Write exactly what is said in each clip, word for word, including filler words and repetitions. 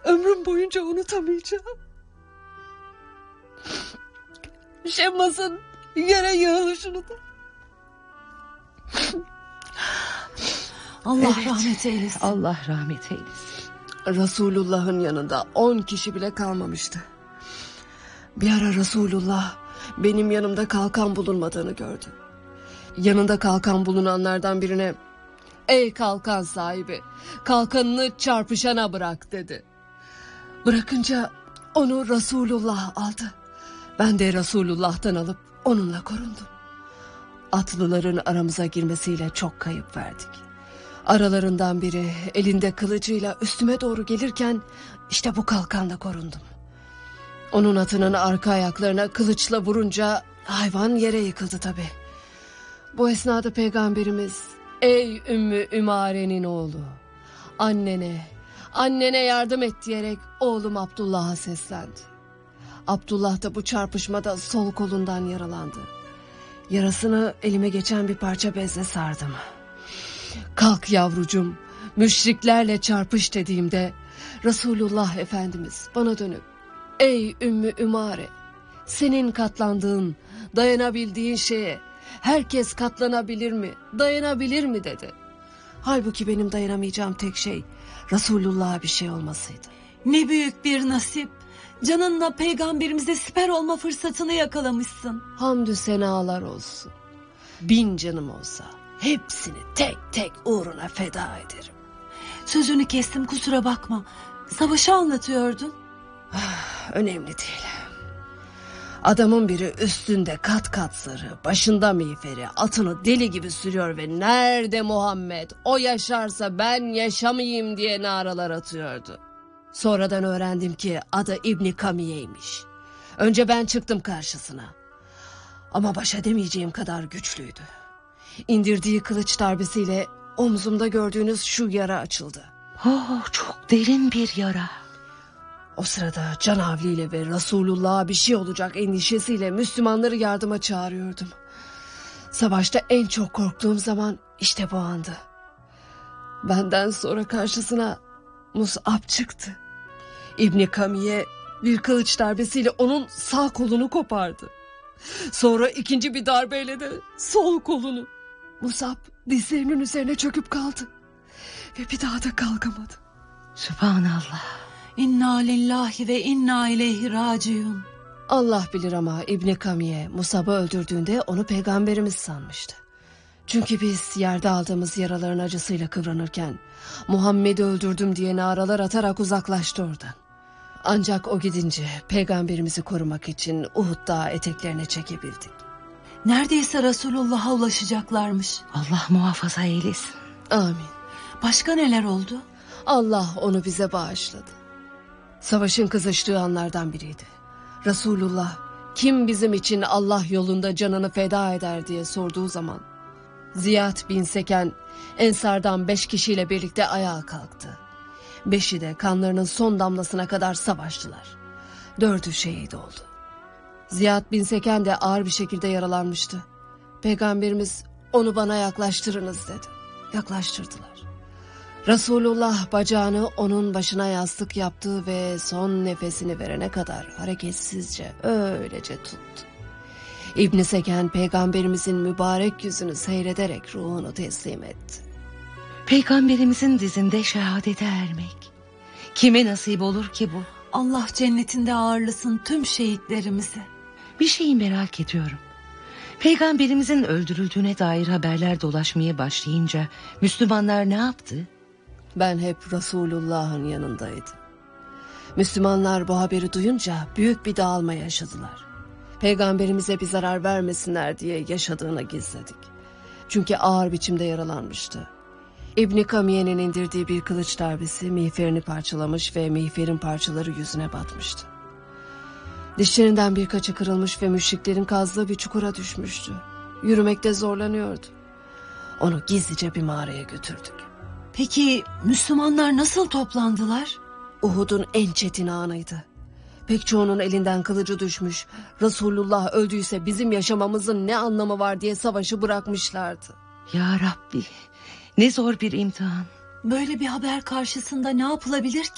ömrüm boyunca unutamayacağım. Şemmas'ın yere yığılışını da. Allah Evet. rahmet eylesin. Allah rahmet eylesin. Resulullah'ın yanında on kişi bile kalmamıştı. Bir ara Resulullah benim yanımda kalkan bulunmadığını gördü. Yanında kalkan bulunanlardan birine "Ey kalkan sahibi, kalkanını çarpışana bırak" dedi. Bırakınca onu Resulullah aldı. Ben de Resulullah'tan alıp onunla korundum. Atlıların aramıza girmesiyle çok kayıp verdik. Aralarından biri elinde kılıcıyla üstüme doğru gelirken işte bu kalkanla korundum. Onun atının arka ayaklarına kılıçla vurunca hayvan yere yıkıldı tabii. Bu esnada Peygamberimiz "Ey Ümmü Ümare'nin oğlu, annene, annene yardım et" diyerek oğlum Abdullah'a seslendi. Abdullah da bu çarpışmada sol kolundan yaralandı. Yarasını elime geçen bir parça bezle sardım. "Kalk yavrucum, müşriklerle çarpış" dediğimde Resulullah Efendimiz bana dönüp "Ey Ümmü Ümare, senin katlandığın, dayanabildiğin şeye herkes katlanabilir mi, dayanabilir mi?" dedi. Halbuki benim dayanamayacağım tek şey Resulullah'a bir şey olmasıydı. Ne büyük bir nasip. Canınla peygamberimize siper olma fırsatını yakalamışsın. Hamdü senalar olsun. Bin canım olsa hepsini tek tek uğruna feda ederim. Sözünü kestim, kusura bakma. Savaşı anlatıyordun. Önemli değil. Adamın biri üstünde kat kat zırhı, başında miğferi, atını deli gibi sürüyor ve "Nerede Muhammed? O yaşarsa ben yaşamayayım" diye naralar atıyordu. Sonradan öğrendim ki adı İbni Kamiye'ymiş. Önce ben çıktım karşısına. Ama baş edemeyeceğim kadar güçlüydü. İndirdiği kılıç darbesiyle omzumda gördüğünüz şu yara açıldı. Oh, çok derin bir yara. O sırada canavliyle ve Resulullah'a bir şey olacak endişesiyle Müslümanları yardıma çağırıyordum. Savaşta en çok korktuğum zaman işte bu andı. Benden sonra karşısına Mus'ab çıktı. İbni Kamiye bir kılıç darbesiyle onun sağ kolunu kopardı. Sonra ikinci bir darbeyle de sol kolunu. Mus'ab dizlerinin üzerine çöküp kaldı. Ve bir daha da kalkamadı. Sübhanallah. İnna lillahi ve inna ileyhi raciun. Allah bilir ama İbni Kamiye Mus'ab'ı öldürdüğünde onu peygamberimiz sanmıştı. Çünkü biz yerde aldığımız yaraların acısıyla kıvranırken "Muhammed'i öldürdüm" diye naralar atarak uzaklaştı oradan. Ancak o gidince peygamberimizi korumak için Uhud Dağı eteklerine çekebildik. Neredeyse Resulullah'a ulaşacaklarmış. Allah muhafaza eylesin. Amin. Başka neler oldu? Allah onu bize bağışladı. Savaşın kızıştığı anlardan biriydi. Resulullah "Kim bizim için Allah yolunda canını feda eder?" diye sorduğu zaman Ziyad bin Seken Ensardan beş kişiyle birlikte ayağa kalktı. Beşi de kanlarının son damlasına kadar savaştılar. Dördü şehit oldu. Ziyad bin Seken de ağır bir şekilde yaralanmıştı. Peygamberimiz "Onu bana yaklaştırınız" dedi. Yaklaştırdılar. Resulullah bacağını onun başına yastık yaptı ve son nefesini verene kadar hareketsizce öylece tuttu. İbn Seken peygamberimizin mübarek yüzünü seyrederek ruhunu teslim etti. Peygamberimizin dizinde şehadete ermek. Kime nasip olur ki bu? Allah cennetinde ağırlasın tüm şehitlerimizi. Bir şeyi merak ediyorum. Peygamberimizin öldürüldüğüne dair haberler dolaşmaya başlayınca Müslümanlar ne yaptı? Ben hep Resulullah'ın yanındaydım. Müslümanlar bu haberi duyunca büyük bir dağılma yaşadılar. Peygamberimize bir zarar vermesinler diye yaşadığını gizledik. Çünkü ağır biçimde yaralanmıştı. İbni Kamiye'nin indirdiği bir kılıç darbesi miğferini parçalamış ve miğferin parçaları yüzüne batmıştı. Dişlerinden birkaçı kırılmış ve müşriklerin kazdığı bir çukura düşmüştü. Yürümekte zorlanıyordu. Onu gizlice bir mağaraya götürdük. Peki Müslümanlar nasıl toplandılar? Uhud'un en çetin anıydı. Pek çoğunun elinden kılıcı düşmüş, Resulullah öldüyse bizim yaşamamızın ne anlamı var diye savaşı bırakmışlardı. Ya Rabbi, ne zor bir imtihan. Böyle bir haber karşısında ne yapılabilir ki?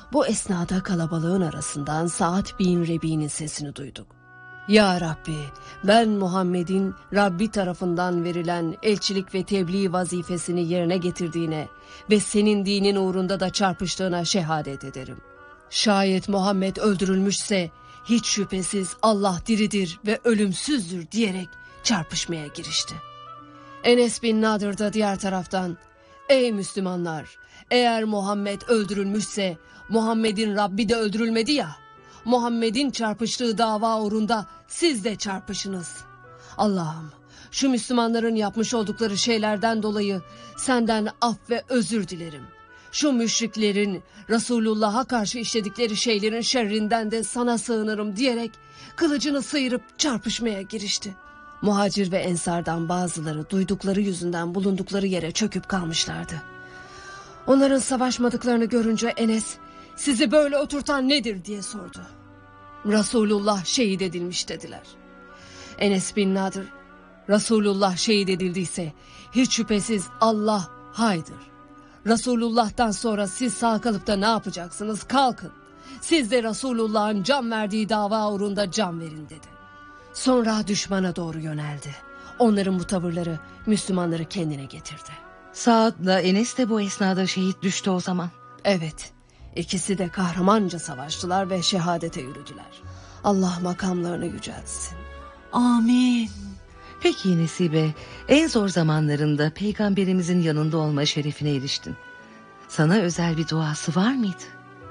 Bu esnada kalabalığın arasından Sa'd bin Rebi'nin sesini duyduk. Ya Rabbi, ben Muhammed'in Rabbi tarafından verilen elçilik ve tebliğ vazifesini yerine getirdiğine ve senin dinin uğrunda da çarpıştığına şehadet ederim. Şayet Muhammed öldürülmüşse hiç şüphesiz Allah diridir ve ölümsüzdür diyerek çarpışmaya girişti. Enes bin Nadir da diğer taraftan, ey Müslümanlar, eğer Muhammed öldürülmüşse Muhammed'in Rabbi de öldürülmedi ya, Muhammed'in çarpıştığı dava uğrunda siz de çarpışınız. Allah'ım, şu Müslümanların yapmış oldukları şeylerden dolayı senden af ve özür dilerim. Şu müşriklerin Resulullah'a karşı işledikleri şeylerin şerrinden de sana sığınırım diyerek kılıcını sıyırıp çarpışmaya girişti. Muhacir ve ensardan bazıları duydukları yüzünden bulundukları yere çöküp kalmışlardı. Onların savaşmadıklarını görünce Enes, sizi böyle oturtan nedir diye sordu. Resulullah şehit edilmiş dediler. Enes bin Nadir, Resulullah şehit edildiyse hiç şüphesiz Allah haydır. Resulullah'tan sonra siz sağ kalıp da ne yapacaksınız? Kalkın. Siz de Resulullah'ın can verdiği dava uğrunda can verin dedi. Sonra düşmana doğru yöneldi. Onların bu tavırları Müslümanları kendine getirdi. Saad'la Enes de bu esnada şehit düştü o zaman. Evet, ikisi de kahramanca savaştılar ve şehadete yürüdüler. Allah makamlarını yüceltsin. Amin. Peki Nesibe, en zor zamanlarında peygamberimizin yanında olma şerefine eriştin. Sana özel bir duası var mıydı?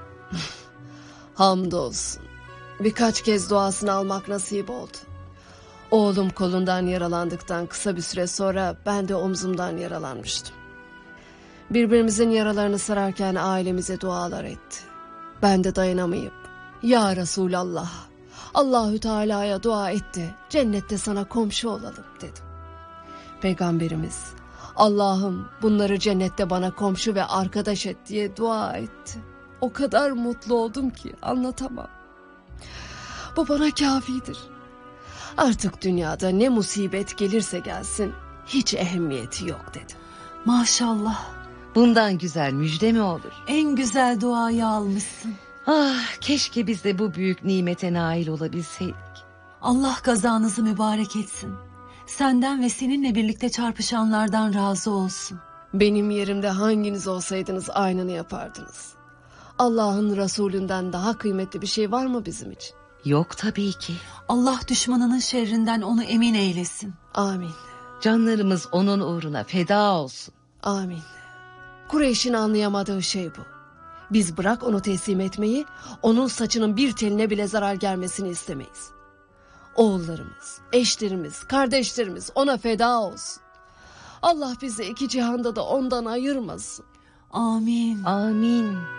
Hamdolsun. Birkaç kez duasını almak nasip oldu. Oğlum kolundan yaralandıktan kısa bir süre sonra ben de omzumdan yaralanmıştım. Birbirimizin yaralarını sararken ailemize dualar etti. Ben de dayanamayıp, ya Resulallah, Allahü Teala'ya dua etti, cennette sana komşu olalım dedim. Peygamberimiz, Allah'ım bunları cennette bana komşu ve arkadaş et diye dua etti. O kadar mutlu oldum ki anlatamam. Bu bana kafidir. Artık dünyada ne musibet gelirse gelsin hiç ehemmiyeti yok dedim. Maşallah. Bundan güzel müjde mi olur? En güzel duayı almışsın. Ah, keşke biz de bu büyük nimete nail olabilseydik. Allah kazanızı mübarek etsin. Senden ve seninle birlikte çarpışanlardan razı olsun. Benim yerimde hanginiz olsaydınız aynını yapardınız. Allah'ın Resulünden daha kıymetli bir şey var mı bizim için? Yok tabii ki. Allah düşmanının şerrinden onu emin eylesin. Amin. Canlarımız onun uğruna feda olsun. Amin. Kureyş'in anlayamadığı şey bu. Biz bırak onu teslim etmeyi, onun saçının bir teline bile zarar gelmesini istemeyiz. Oğullarımız, eşlerimiz, kardeşlerimiz ona feda olsun. Allah bizi iki cihanda da ondan ayırmasın. Amin. Amin.